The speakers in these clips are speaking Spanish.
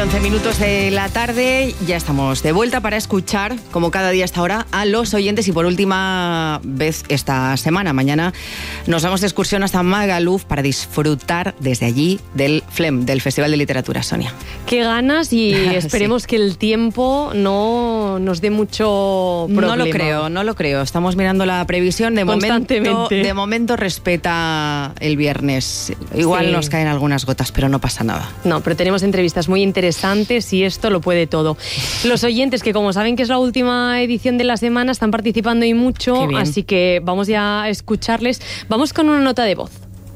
11 minutos de la tarde, ya estamos de vuelta para escuchar, como cada día hasta ahora, a los oyentes y por última vez esta semana. Mañana nos vamos de excursión hasta Magaluf para disfrutar desde allí del FLEM, del Festival de Literatura, Sonia. Qué ganas y esperemos sí. que el tiempo no nos dé mucho problema. No lo creo. Estamos mirando la previsión. De momento respeta el viernes. Igual nos caen algunas gotas, pero no pasa nada. No, pero tenemos entrevistas muy interesantes y esto lo puede todo. Los oyentes, que como saben que es la última edición de la semana, están participando y mucho, así que vamos ya a escucharles. Vamos con una nota de voz.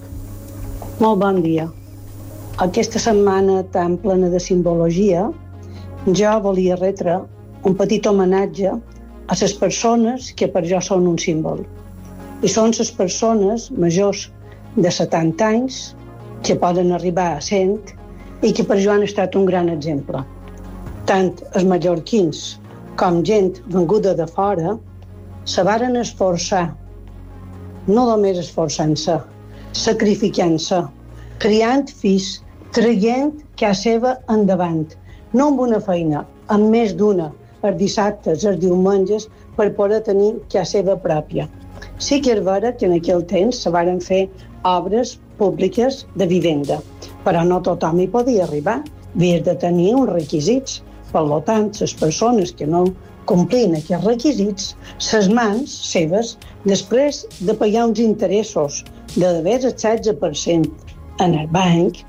Molt bon dia. Aquesta setmana tan plena de simbologia, jo volia retre un petit homenatge a les persones que per jo són un símbol. I són les persones majors de 70 anys que poden arribar a 100 i que per jo han estat un gran exemple. Tant els mallorquins com gent venguda de fora se varen esforçar, no només esforçant-se, sacrificant-se, criant fills, traient casa seva endavant, no amb una feina, amb més d'una, els dissabtes, els diumenges, per poder tenir casa seva pròpia. Sí que és vera que en aquell temps se varen fer obres públiques de vivenda, però no tothom hi podia arribar, havies de tenir uns requisits. Per tant, les persones que no complien aquests requisits, les mans seves, després de pagar uns interessos de d'haver el 16% en el banc,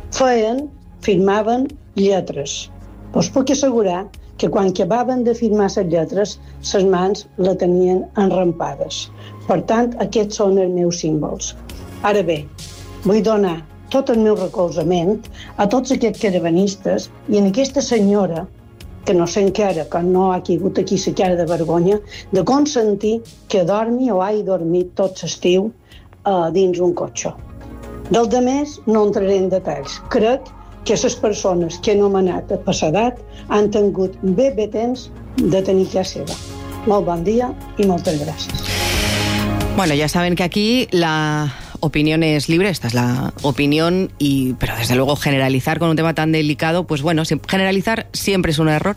firmaven lletres. Us puc assegurar que quan acabaven de firmar les lletres, les mans la tenien enrampades. Per tant, aquests són els meus símbols. Ara bé, vull donar tot el meu recolzament a tots aquests caravanistes i a aquesta senyora, que no sé encara, que no ha caigut aquí la cara de vergonya, de consentir que dormi o hagi dormit tot l'estiu dins un cotxe. Dels demés no entraré en detalls. Crec que les persones que he anomenat a passadat han tingut bé temps de tenir casa seva. Molt bon dia i moltes gràcies. Bueno, ya saben que aquí la opinión es libre, esta es la opinión, pero desde luego generalizar con un tema tan delicado, pues bueno, generalizar siempre es un error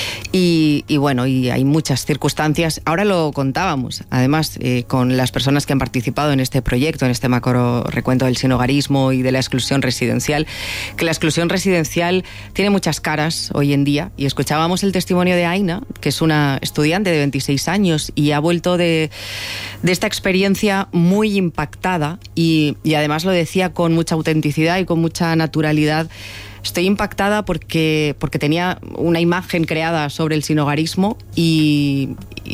y bueno, y hay muchas circunstancias. Ahora lo contábamos, además, con las personas que han participado en este proyecto, en este macro recuento del sinhogarismo y de la exclusión residencial, que la exclusión residencial tiene muchas caras hoy en día, y escuchábamos el testimonio de Aina, que es una estudiante de 26 años y ha vuelto de esta experiencia muy impactada. Y además lo decía con mucha autenticidad y con mucha naturalidad. Estoy impactada porque tenía una imagen creada sobre el sinhogarismo y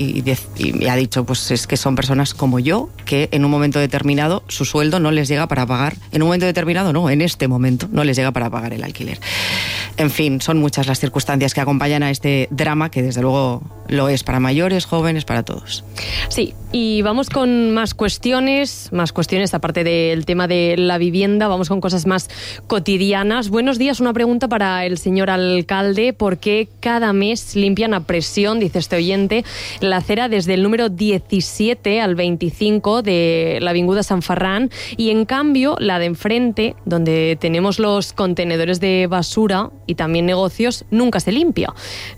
ha dicho, pues es que son personas como yo, que en un momento determinado su sueldo no les llega para pagar, en un momento determinado no, en este momento no les llega para pagar el alquiler. En fin, son muchas las circunstancias que acompañan a este drama, que desde luego lo es para mayores, jóvenes, para todos. Sí, y vamos con más cuestiones aparte del tema de la vivienda, vamos con cosas más cotidianas. Buenos días, una pregunta para el señor alcalde. ¿Por qué cada mes limpian a presión, dice este oyente, la acera desde el número 17 al 25 de la Avinguda San Ferran, y en cambio la de enfrente, donde tenemos los contenedores de basura y también negocios, nunca se limpia?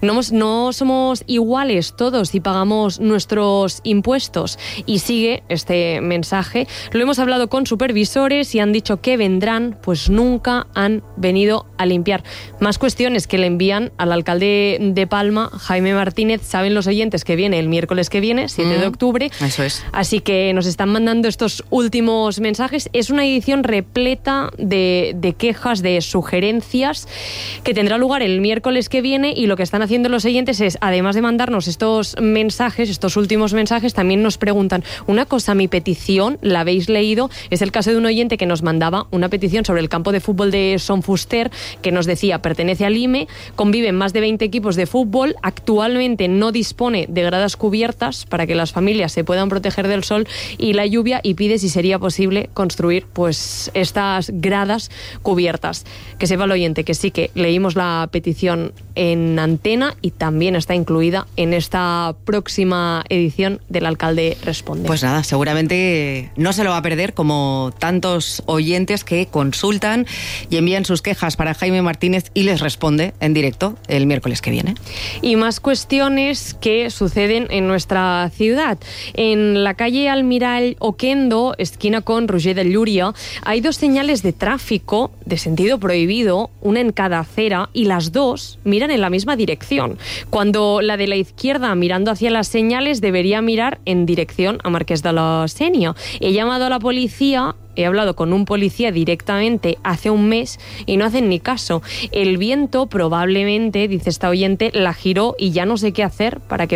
No somos iguales todos y pagamos nuestros impuestos. Y sigue este mensaje. Lo hemos hablado con supervisores y han dicho que vendrán, pues nunca han venido a limpiar. Más cuestiones que le envían al alcalde de Palma, Jaime Martínez. Saben los oyentes que viene el miércoles que viene, 7 de octubre. Eso es. Así que nos están mandando estos últimos mensajes. Es una edición repleta de quejas, de sugerencias, que tendrá lugar el miércoles que viene, y lo que están haciendo los oyentes es, además de mandarnos estos mensajes, estos últimos mensajes, también nos preguntan una cosa: mi petición, ¿la habéis leído? Es el caso de un oyente que nos mandaba una petición sobre el campo de fútbol de Son Fuster, que nos decía, pertenece al IME, conviven más de 20 equipos de fútbol, actualmente no dispone de gradas cubiertas para que las familias se puedan proteger del sol y la lluvia, y pide si sería posible construir pues estas gradas cubiertas. Que sepa el oyente que sí, que le leímos la petición en antena y también está incluida en esta próxima edición del Alcalde Responde. Pues nada, seguramente no se lo va a perder, como tantos oyentes que consultan y envían sus quejas para Jaime Martínez y les responde en directo el miércoles que viene. Y más cuestiones que suceden en nuestra ciudad. En la calle Almirall Oquendo, esquina con Roger de Llúria, hay 2 señales de tráfico de sentido prohibido, una en cada acera, y las 2 miran en la misma dirección, cuando la de la izquierda, mirando hacia las señales, debería mirar en dirección a Marqués de la Sénia. He llamado a la policía. He hablado con un policía directamente hace un mes y no hacen ni caso. El viento probablemente, dice esta oyente, la giró y ya no sé qué hacer para que